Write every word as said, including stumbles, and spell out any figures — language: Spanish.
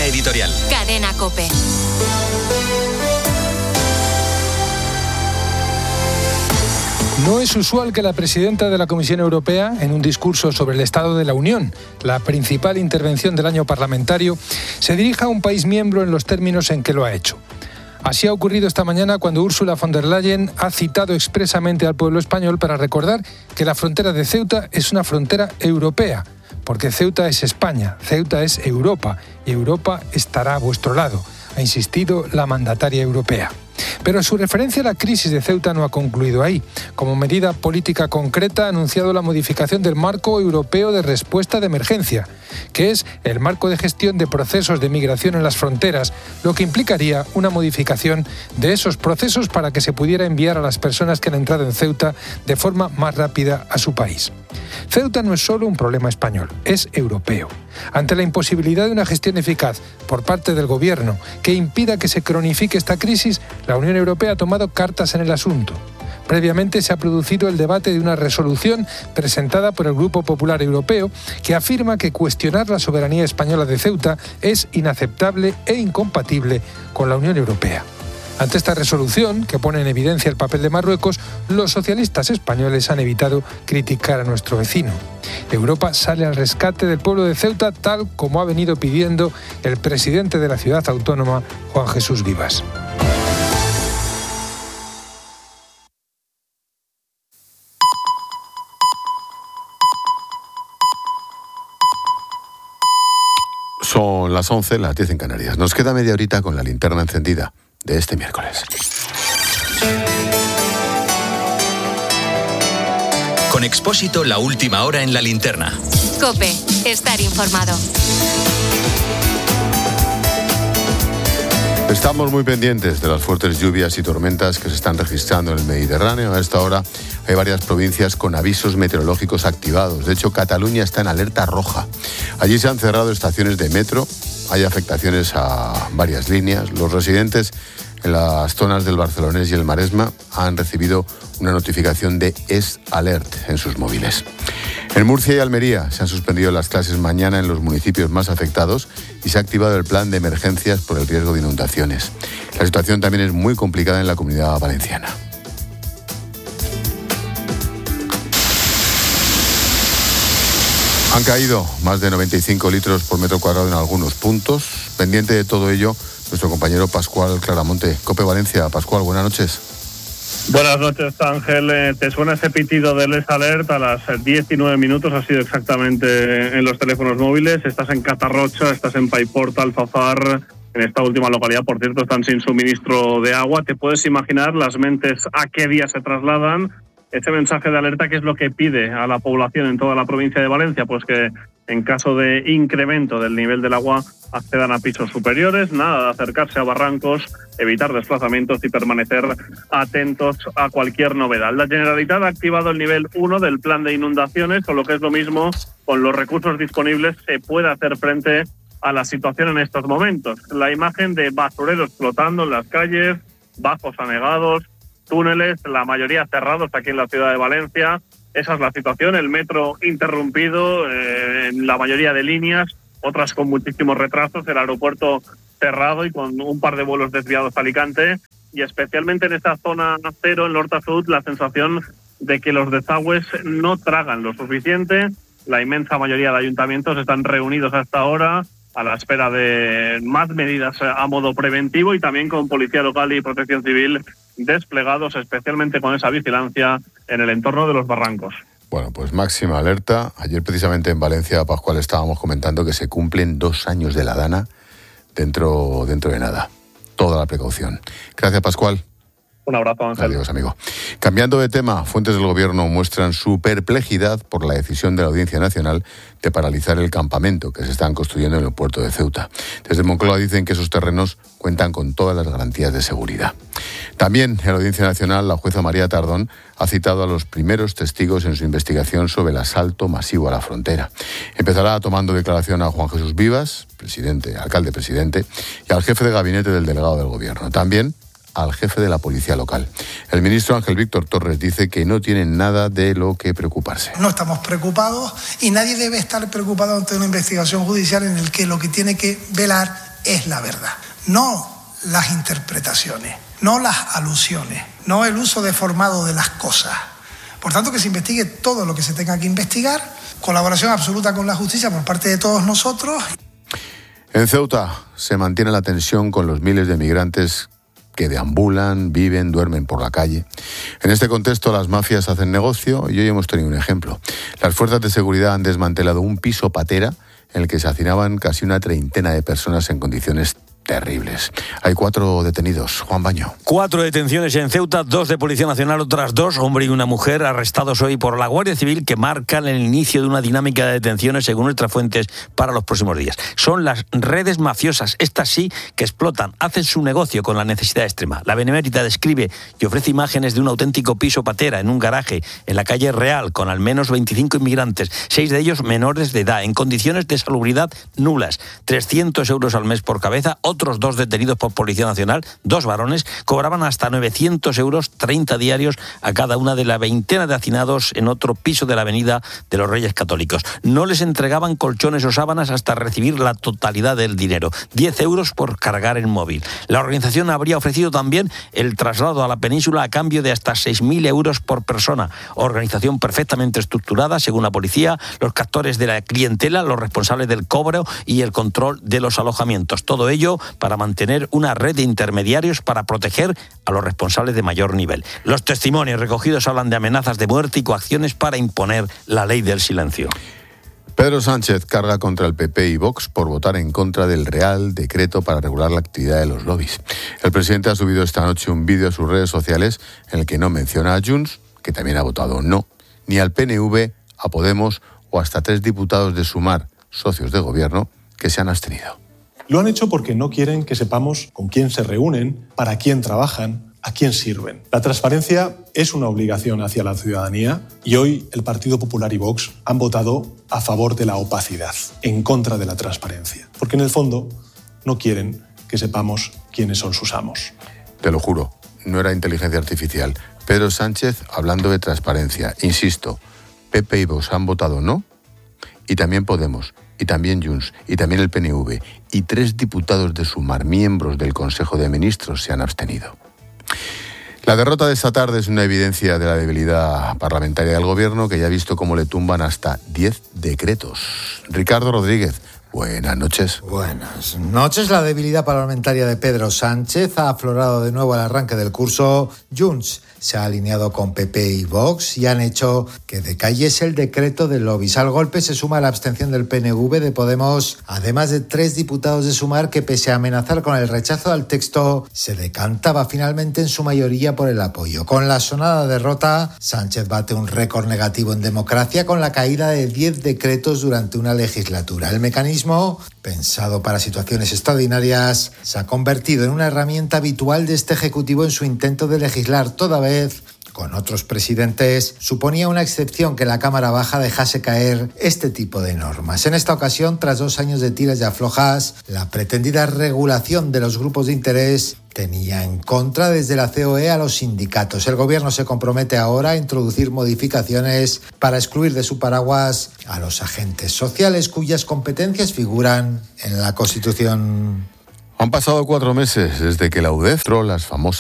editorial. Cadena COPE. No es usual que la presidenta de la Comisión Europea, en un discurso sobre el Estado de la Unión, la principal intervención del año parlamentario, se dirija a un país miembro en los términos en que lo ha hecho. Así ha ocurrido esta mañana cuando Ursula von der Leyen ha citado expresamente al pueblo español para recordar que la frontera de Ceuta es una frontera europea, porque Ceuta es España, Ceuta es Europa y Europa estará a vuestro lado, ha insistido la mandataria europea. Pero su referencia a la crisis de Ceuta no ha concluido ahí. Como medida política concreta ha anunciado la modificación del Marco Europeo de Respuesta de Emergencia, que es el marco de gestión de procesos de migración en las fronteras, lo que implicaría una modificación de esos procesos para que se pudiera enviar a las personas que han entrado en Ceuta de forma más rápida a su país. Ceuta no es solo un problema español, es europeo. Ante la imposibilidad de una gestión eficaz por parte del Gobierno que impida que se cronifique esta crisis, la Unión Europea ha tomado cartas en el asunto. Previamente se ha producido el debate de una resolución presentada por el Grupo Popular Europeo que afirma que cuestionar la soberanía española de Ceuta es inaceptable e incompatible con la Unión Europea. Ante esta resolución, que pone en evidencia el papel de Marruecos, los socialistas españoles han evitado criticar a nuestro vecino. Europa sale al rescate del pueblo de Ceuta, tal como ha venido pidiendo el presidente de la ciudad autónoma, Juan Jesús Vivas. Son las once, las diez en Canarias. Nos queda media horita con la linterna encendida de este miércoles. Con Expósito, la última hora en la linterna. COPE, estar informado. Estamos muy pendientes de las fuertes lluvias y tormentas que se están registrando en el Mediterráneo. A esta hora hay varias provincias con avisos meteorológicos activados. De hecho, Cataluña está en alerta roja. Allí se han cerrado estaciones de metro, hay afectaciones a varias líneas. Los residentes en las zonas del Barcelonés y el Maresma han recibido una notificación de Es Alert en sus móviles. En Murcia y Almería se han suspendido las clases mañana en los municipios más afectados y se ha activado el plan de emergencias por el riesgo de inundaciones. La situación también es muy complicada en la Comunidad Valenciana. Han caído más de noventa y cinco litros por metro cuadrado en algunos puntos. Pendiente de todo ello, nuestro compañero Pascual Claramonte. COPE Valencia. Pascual, buenas noches. Buenas noches, Ángel. ¿Te suena ese pitido del Es Alert? A las diez y nueve minutos ha sido exactamente en los teléfonos móviles. Estás en Catarrocha, estás en Paiporta, Alfafar. En esta última localidad, por cierto, están sin suministro de agua. ¿Te puedes imaginar las mentes a qué día se trasladan? Ese mensaje de alerta, ¿qué es lo que pide a la población en toda la provincia de Valencia? Pues que en caso de incremento del nivel del agua accedan a pisos superiores, nada de acercarse a barrancos, evitar desplazamientos y permanecer atentos a cualquier novedad. La Generalitat ha activado el nivel uno del plan de inundaciones, con lo que es lo mismo, con los recursos disponibles se puede hacer frente a la situación en estos momentos. La imagen de basureros flotando en las calles, bajos anegados, túneles, la mayoría cerrados aquí en la ciudad de Valencia. Esa es la situación, el metro interrumpido eh, en la mayoría de líneas, otras con muchísimos retrasos, el aeropuerto cerrado y con un par de vuelos desviados a Alicante, y especialmente en esta zona cero, en Norte Sud, la sensación de que los desagües no tragan lo suficiente. La inmensa mayoría de ayuntamientos están reunidos hasta ahora a la espera de más medidas a modo preventivo y también con Policía Local y Protección Civil desplegados, especialmente con esa vigilancia en el entorno de los barrancos. Bueno, pues máxima alerta. Ayer precisamente en Valencia, Pascual, estábamos comentando que se cumplen dos años de la Dana dentro, dentro de nada. Toda la precaución. Gracias, Pascual. Un abrazo, Ángel. Adiós, amigo. Cambiando de tema, fuentes del Gobierno muestran su perplejidad por la decisión de la Audiencia Nacional de paralizar el campamento que se están construyendo en el puerto de Ceuta. Desde Moncloa dicen que esos terrenos cuentan con todas las garantías de seguridad. También en la Audiencia Nacional, la jueza María Tardón ha citado a los primeros testigos en su investigación sobre el asalto masivo a la frontera. Empezará tomando declaración a Juan Jesús Vivas, presidente, alcalde presidente, y al jefe de gabinete del delegado del Gobierno. También al jefe de la policía local. El ministro Ángel Víctor Torres dice que no tienen nada de lo que preocuparse. No estamos preocupados y nadie debe estar preocupado ante una investigación judicial en el que lo que tiene que velar es la verdad, no las interpretaciones, no las alusiones, no el uso deformado de las cosas. Por tanto, que se investigue todo lo que se tenga que investigar, colaboración absoluta con la justicia por parte de todos nosotros. En Ceuta se mantiene la tensión con los miles de migrantes que deambulan, viven, duermen por la calle. En este contexto, las mafias hacen negocio y hoy hemos tenido un ejemplo. Las fuerzas de seguridad han desmantelado un piso patera en el que se hacinaban casi una treintena de personas en condiciones terribles. Hay cuatro detenidos. Juan Baño. Cuatro detenciones en Ceuta, dos de Policía Nacional, otras dos, hombre y una mujer, arrestados hoy por la Guardia Civil, que marcan el inicio de una dinámica de detenciones, según nuestras fuentes, para los próximos días. Son las redes mafiosas, estas sí, que explotan, hacen su negocio con la necesidad extrema. La Benemérita describe y ofrece imágenes de un auténtico piso patera en un garaje en la calle Real, con al menos veinticinco inmigrantes, seis de ellos menores de edad, en condiciones de salubridad nulas, trescientos euros al mes por cabeza. Otros dos detenidos por Policía Nacional, dos varones, cobraban hasta novecientos euros, treinta diarios a cada una de la veintena de hacinados en otro piso de la Avenida de los Reyes Católicos. No les entregaban colchones o sábanas hasta recibir la totalidad del dinero, diez euros por cargar el móvil. La organización habría ofrecido también el traslado a la península a cambio de hasta seis mil euros por persona. Organización perfectamente estructurada, según la policía, los captores de la clientela, los responsables del cobro y el control de los alojamientos. Todo ello para mantener una red de intermediarios para proteger a los responsables de mayor nivel. Los testimonios recogidos hablan de amenazas de muerte y coacciones para imponer la ley del silencio. Pedro Sánchez carga contra el P P y Vox por votar en contra del Real Decreto para regular la actividad de los lobbies. El presidente ha subido esta noche un vídeo a sus redes sociales en el que no menciona a Junts, que también ha votado no, ni al P N V, a Podemos o hasta tres diputados de Sumar, socios de gobierno, que se han abstenido. Lo han hecho porque no quieren que sepamos con quién se reúnen, para quién trabajan, a quién sirven. La transparencia es una obligación hacia la ciudadanía y hoy el Partido Popular y Vox han votado a favor de la opacidad, en contra de la transparencia, porque en el fondo no quieren que sepamos quiénes son sus amos. Te lo juro, no era inteligencia artificial. Pedro Sánchez hablando de transparencia. Insisto, P P y Vox han votado no y también Podemos. Y también Junts, y también el P N V, y tres diputados de Sumar, miembros del Consejo de Ministros, se han abstenido. La derrota de esta tarde es una evidencia de la debilidad parlamentaria del Gobierno, que ya ha visto cómo le tumban hasta diez decretos. Ricardo Rodríguez, buenas noches. Buenas noches. La debilidad parlamentaria de Pedro Sánchez ha aflorado de nuevo al arranque del curso. Junts se ha alineado con P P y Vox y han hecho que decayese el decreto de lobbies. Al golpe se suma la abstención del P N V, de Podemos, además de tres diputados de Sumar que, pese a amenazar con el rechazo al texto, se decantaba finalmente en su mayoría por el apoyo. Con la sonada derrota, Sánchez bate un récord negativo en democracia con la caída de diez decretos durante una legislatura. El mecanismo, pensado para situaciones extraordinarias, se ha convertido en una herramienta habitual de este Ejecutivo en su intento de legislar, toda vez con otros presidentes suponía una excepción que la Cámara Baja dejase caer este tipo de normas. En esta ocasión, tras dos años de tiras y aflojas, la pretendida regulación de los grupos de interés tenía en contra desde la C O E a los sindicatos. El Gobierno se compromete ahora a introducir modificaciones para excluir de su paraguas a los agentes sociales cuyas competencias figuran en la Constitución. Han pasado cuatro meses desde que la U D E F, las famosas